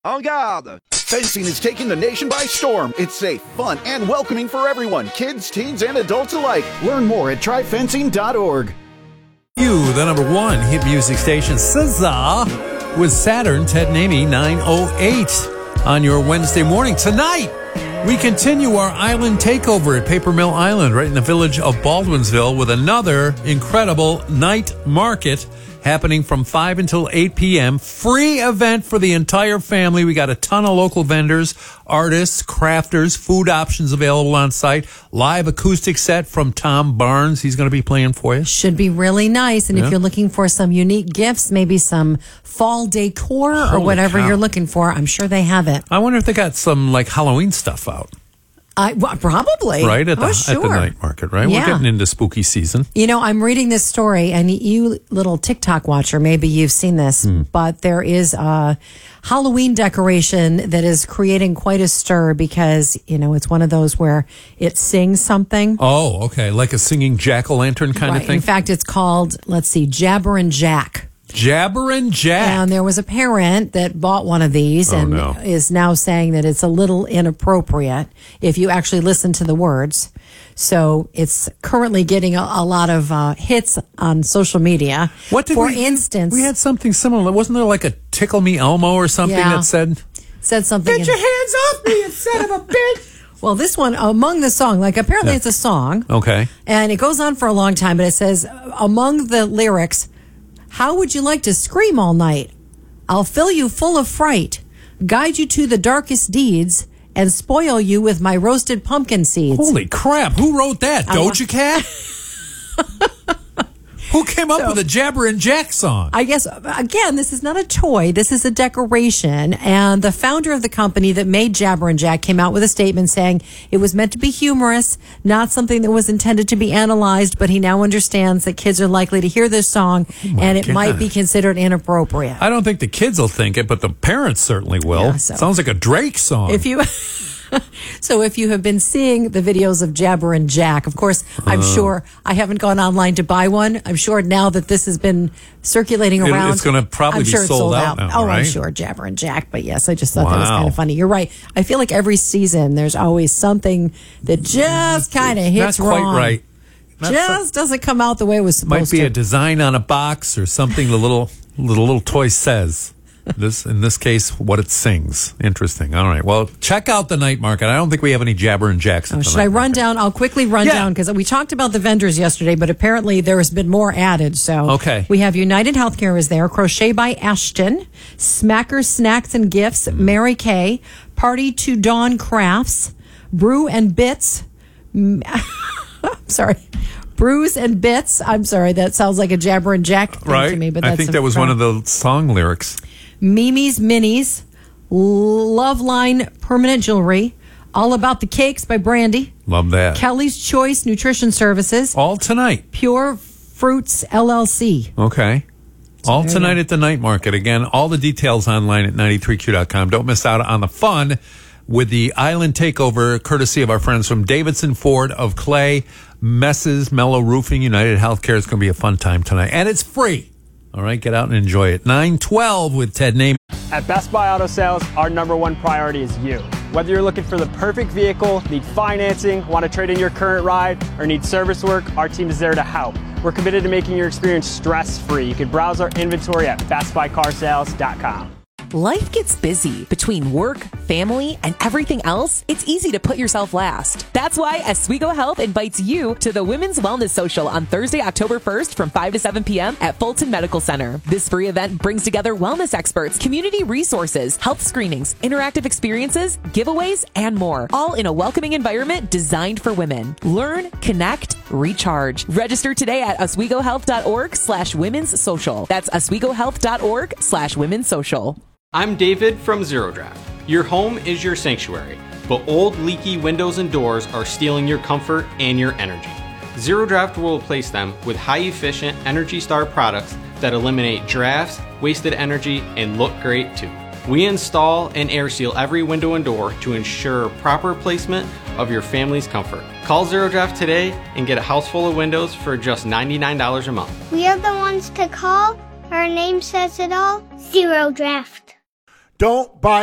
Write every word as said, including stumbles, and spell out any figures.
En garde! Fencing is taking the nation by storm. It's safe, fun, and welcoming for everyone, kids, teens, and adults alike. Learn more at try fencing dot org. You, the number one hit music station, S Z A, with Saturn, Ted and Amy, nine oh eight on your Wednesday morning. Tonight, we continue our island takeover at Paper Mill Island, right in the village of Baldwinsville, with another incredible night market happening from five until eight p.m. Free event for the entire family. We got a ton of local vendors, artists, crafters, food options available on site. Live acoustic set from Tom Barnes. He's going to be playing for you. Should be really nice. And yeah. if you're looking for some unique gifts, maybe some fall decor Holy or whatever cow. you're looking for, I'm sure they have it. I wonder if they got some like Halloween stuff out. I, well, probably. Right, at the, oh, sure. at the night market, right? Yeah. We're getting into spooky season. You know, I'm reading this story, and you little TikTok watcher, maybe you've seen this, mm. but there is a Halloween decoration that is creating quite a stir because, you know, it's one of those where it sings something. Oh, okay, like a singing jack-o'-lantern kind right. of thing? In fact, it's called, let's see, Jabberin' Jack. Jabberin' Jack. And there was a parent that bought one of these oh, and no. is now saying that it's a little inappropriate if you actually listen to the words. So it's currently getting a, a lot of uh, hits on social media. What did For we, instance, we had something similar. Wasn't there like a Tickle Me Elmo or something yeah, that said, said something? Get your hands off me, you son of a bitch. Well, this one, among the song, like apparently yeah. it's a song. Okay. And it goes on for a long time, but it says, among the lyrics, how would you like to scream all night? I'll fill you full of fright, guide you to the darkest deeds, and spoil you with my roasted pumpkin seeds. Holy crap. Who wrote that? I Doja Cat? Who came up so, with a Jabberin' Jack song? I guess, again, this is not a toy. This is a decoration. And the founder of the company that made Jabberin' Jack came out with a statement saying it was meant to be humorous, not something that was intended to be analyzed, but he now understands that kids are likely to hear this song oh and it God. might be considered inappropriate. I don't think the kids will think it, but the parents certainly will. Yeah, so. Sounds like a Drake song. If you... So if you have been seeing the videos of Jabberin' Jack, of course, I'm uh, sure I haven't gone online to buy one. I'm sure now that this has been circulating around, it, it's going to probably I'm be sure it's sold, sold out, out. now, oh, right? I'm sure Jabberin' Jack. But yes, I just thought wow. that was kind of funny. You're right. I feel like every season there's always something that just kind of hits Not quite wrong. right. Not just so, doesn't come out the way it was supposed might be to. a design on a box or something the little the little toy says. This in this case, what it sings. Interesting. All right. Well, check out the night market. I don't think we have any Jabberin' Jacks. Oh, should I run market. down? I'll quickly run yeah. down because we talked about the vendors yesterday, but apparently there has been more added. So okay. we have United Healthcare is there, Crochet by Ashton, Smacker Snacks and Gifts, mm. Mary Kay, Party to Dawn Crafts, Brew and Bits. Sorry. Brews and Bits. I'm sorry, that sounds like a Jabberin' Jack thing right. to me. But that's I think that was crap. one of the song lyrics. Mimi's Minis, Loveline Permanent Jewelry, All About the Cakes by Brandy. Love that. Kelly's Choice Nutrition Services. All tonight. Pure Fruits L L C. Okay. So all tonight at the night market. Again, all the details online at ninety-three Q dot com. Don't miss out on the fun with the Island Takeover, courtesy of our friends from Davidson Ford of Clay, Messes, Mellow Roofing, United Healthcare. It's going to be a fun time tonight. And it's free. All right, get out and enjoy it. nine twelve with Ted Name. At Best Buy Auto Sales, our number one priority is you. Whether you're looking for the perfect vehicle, need financing, want to trade in your current ride, or need service work, our team is there to help. We're committed to making your experience stress-free. You can browse our inventory at best buy car sales dot com. Life gets busy. Between work, family, and everything else, it's easy to put yourself last. That's why Oswego Health invites you to the Women's Wellness Social on Thursday, October first from five to seven p.m. at Fulton Medical Center. This free event brings together wellness experts, community resources, health screenings, interactive experiences, giveaways, and more, all in a welcoming environment designed for women. Learn, connect, recharge. Register today at oswego health dot org slash women's social. That's oswego health dot org slash women's social. I'm David from Zero Draft. Your home is your sanctuary, but old leaky windows and doors are stealing your comfort and your energy. Zero Draft will replace them with high-efficient Energy Star products that eliminate drafts, wasted energy, and look great too. We install and air seal every window and door to ensure proper placement of your family's comfort. Call Zero Draft today and get a house full of windows for just ninety-nine dollars a month. We are the ones to call. Our name says it all. Zero Draft. Don't buy